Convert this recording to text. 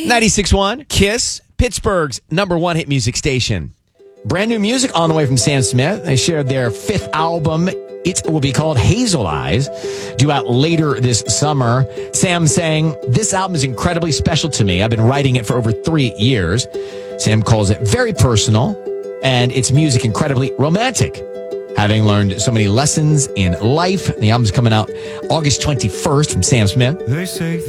96.1 KISS, Pittsburgh's #1 hit music station. Brand new music on the way from Sam Smith. They shared their 5th album. It will be called Hazel Eyes, due out later this summer. Sam saying, "This album is incredibly special to me. I've been writing it for over 3 years." Sam calls it very personal, and its music incredibly romantic. Having learned so many lessons in life, the album's coming out August 21st from Sam Smith. They say